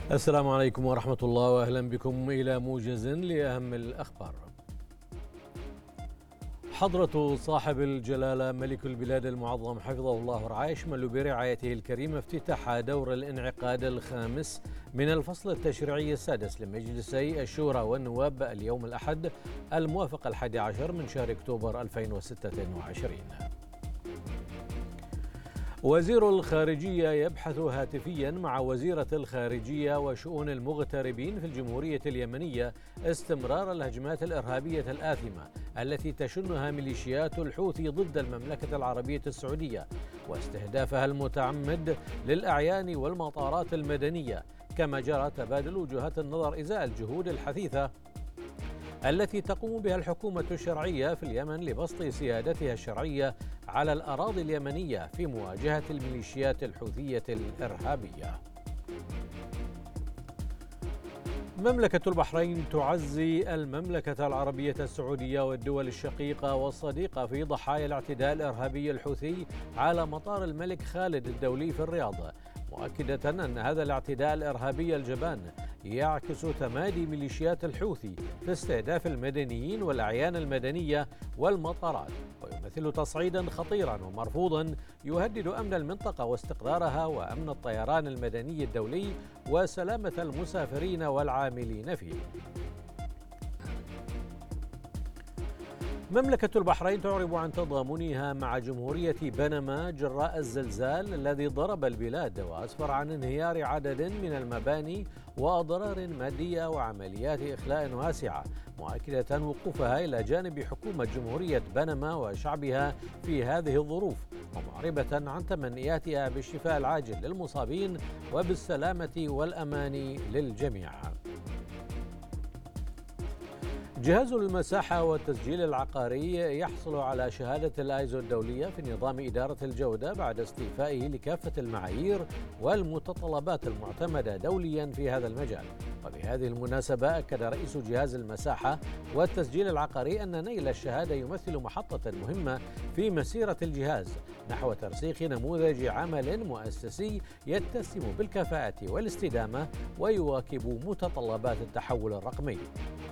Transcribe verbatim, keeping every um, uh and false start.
السلام عليكم ورحمة الله، وأهلا بكم إلى موجز لأهم الأخبار. حضرة صاحب الجلالة ملك البلاد المعظم حفظه الله ورعاه يشمل برعايته الكريمة افتتاح دور الانعقاد الخامس من الفصل التشريعي السادس لمجلسي الشورى والنواب اليوم الأحد الموافق الحادي عشر من شهر أكتوبر ألفين وستة وعشرين. وزير الخارجية يبحث هاتفيا مع وزيرة الخارجية وشؤون المغتربين في الجمهورية اليمنية استمرار الهجمات الإرهابية الآثمة التي تشنها ميليشيات الحوثي ضد المملكة العربية السعودية واستهدافها المتعمد للأعيان والمطارات المدنية، كما جرى تبادل وجهات النظر إزاء الجهود الحثيثة التي تقوم بها الحكومة الشرعية في اليمن لبسط سيادتها الشرعية على الأراضي اليمنية في مواجهة الميليشيات الحوثية الإرهابية. مملكة البحرين تعزي المملكة العربية السعودية والدول الشقيقة والصديقة في ضحايا الاعتداء الإرهابي الحوثي على مطار الملك خالد الدولي في الرياض، مؤكدة أن هذا الاعتداء الإرهابي الجبان يعكس تمادي ميليشيات الحوثي في استهداف المدنيين والأعيان المدنية والمطارات، ويمثل تصعيدا خطيرا ومرفوضا يهدد أمن المنطقة واستقرارها وأمن الطيران المدني الدولي وسلامة المسافرين والعاملين فيه. مملكة البحرين تعرب عن تضامنها مع جمهورية بنما جراء الزلزال الذي ضرب البلاد وأسفر عن انهيار عدد من المباني وأضرار مادية وعمليات إخلاء واسعة، مؤكدة وقوفها إلى جانب حكومة جمهورية بنما وشعبها في هذه الظروف، ومعربة عن تمنياتها بالشفاء العاجل للمصابين وبالسلامة والأمان للجميع. جهاز المساحة والتسجيل العقاري يحصل على شهادة الآيزو الدولية في نظام إدارة الجودة بعد استيفائه لكافة المعايير والمتطلبات المعتمدة دوليا في هذا المجال. وبهذه المناسبة أكد رئيس جهاز المساحة والتسجيل العقاري أن نيل الشهادة يمثل محطة مهمة في مسيرة الجهاز نحو ترسيخ نموذج عمل مؤسسي يتسم بالكفاءة والاستدامة ويواكب متطلبات التحول الرقمي.